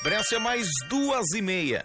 Brécia, mais 2h30.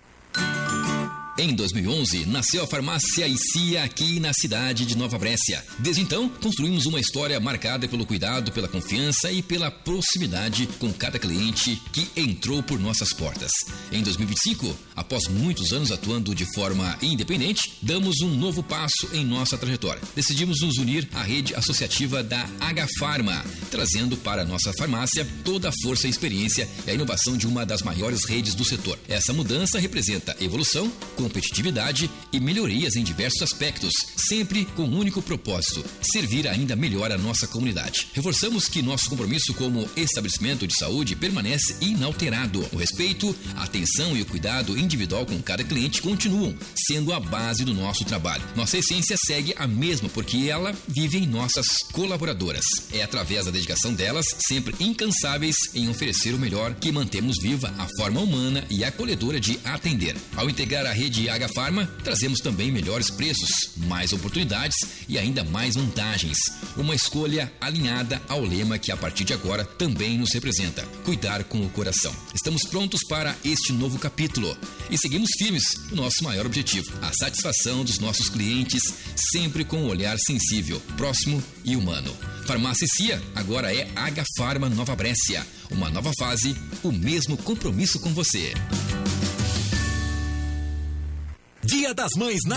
Em 2011, nasceu a farmácia ICIA aqui na cidade de Nova Brécia. Desde então, construímos uma história marcada pelo cuidado, pela confiança e pela proximidade com cada cliente que entrou por nossas portas. Em 2025, após muitos anos atuando de forma independente, damos um novo passo em nossa trajetória. Decidimos nos unir à rede associativa da H-Pharma, trazendo para a nossa farmácia toda a força e experiência e a inovação de uma das maiores redes do setor. Essa mudança representa evolução, competitividade e melhorias em diversos aspectos, sempre com um único propósito: servir ainda melhor a nossa comunidade. Reforçamos que nosso compromisso como estabelecimento de saúde permanece inalterado. O respeito, a atenção e o cuidado individual com cada cliente continuam sendo a base do nosso trabalho. Nossa essência segue a mesma porque ela vive em nossas colaboradoras. É através da dedicação delas, sempre incansáveis em oferecer o melhor, que mantemos viva a forma humana e acolhedora de atender. Ao integrar a rede H-Pharma, trazemos também melhores preços, mais oportunidades e ainda mais vantagens. Uma escolha alinhada ao lema que a partir de agora também nos representa: cuidar com o coração. Estamos prontos para este novo capítulo e seguimos firmes no nosso maior objetivo: a satisfação dos nossos clientes, sempre com um olhar sensível, próximo e humano. Farmácia ICIA agora é H-Pharma Nova Brécia. Uma nova fase, o mesmo compromisso com você. Dia das Mães